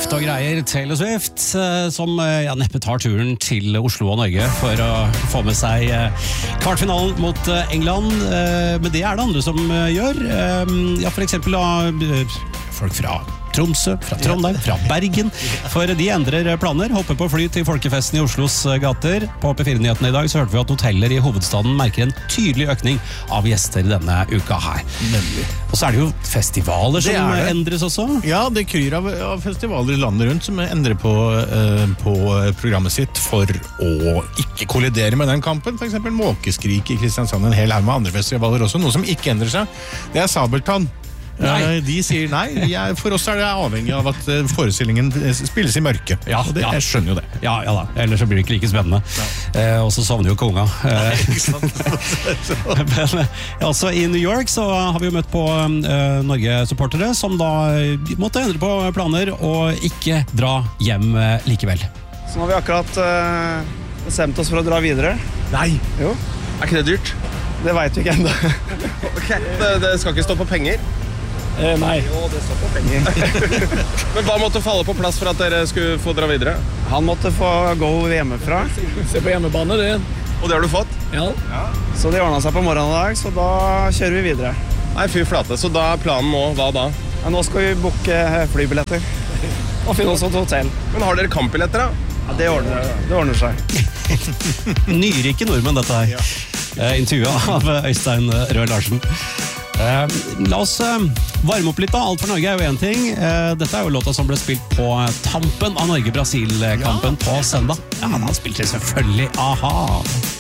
luft og greier. Taylor Swift, som neppe tar turen til Oslo og Norge for å få med seg kvartfinalen mot England. Men det er det andre som gjør. Ja, for eksempel folk fra Tromsø, fra Trondheim, fra Bergen. For de endrer planer, hopper på fly til folkefesten i Oslos gater. På P4-nyhetene i dag så hørte vi at hoteller i hovedstaden merker en tydelig økning av gjester denne uka her. Nemlig. Og så er det jo festivaler som endres også. Ja, det kryr av festivaler i landet rundt som endrer på programmet sitt for å ikke kollidere med den kampen. For eksempel Måkeskrik i Kristiansand, en hel haug med andre festivaler også. Noe som ikke endrer seg, det er Sabeltann. De sier nei, for oss er det avhengig av at forestillingen spilles i mørke. Ja, og jeg skjønner jo det. Ja da, ellers så blir det ikke like spennende. Og så sovner jo konga. Men altså i New York så har vi jo møtt på Norge-supportere som da måtte endre på planer og ikke dra hjem likevel. Så nå har vi akkurat bestemt oss for å dra videre. Nei! Jo. Er ikke det dyrt? Det vet vi ikke enda. Okay. Det skal ikke stå på penger? Nei. Jo, det står på penger. Men hva måtte falle på plass for at dere skulle få dra videre? Han måtte få gå hjemmefra. Se på hjemmebane, det. Og det har du fått? Ja. Så det ordnet seg på morgenen i dag, så da kjører vi videre. Nei, fy flate. Så da er planen nå, hva da? Ja, nå skal vi booke flybilletter. Og finne oss et hotell. Men har dere kampbilletter da? Ja, det ordner seg. Nyrike nordmenn dette her. Intervjuet av Øystein Røe Larsen. La oss varme opp litt da. Alt for Norge er jo en ting. Dette er jo låta som ble spilt på tampen av Norge-Brasil-kampen på søndag. Ja, han har spilt det selvfølgelig. Aha!